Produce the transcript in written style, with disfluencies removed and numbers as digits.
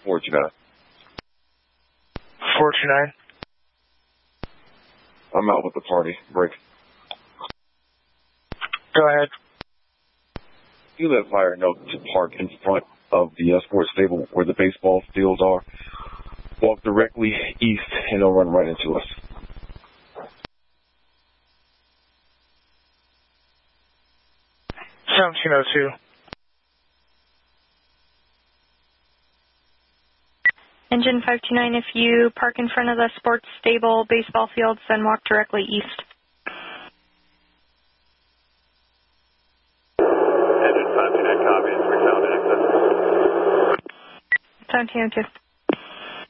429. 429. I'm out with the party. Break. Go ahead. You let Fire know to park in front of the sports stable where the baseball fields are. Walk directly east and they'll run right into us. Sound 202. Engine 529, if you park in front of the sports stable baseball fields, then walk directly east. Engine 529 copies. We're sound in excess. Sound 202.